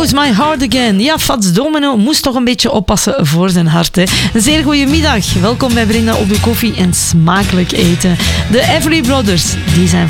Knows My Heart Again. Ja, Fats Domino moest toch een beetje oppassen voor zijn hart. Hè. Een zeer goede middag. Welkom bij Brenda op de koffie en smakelijk eten. De Everly Brothers, die zijn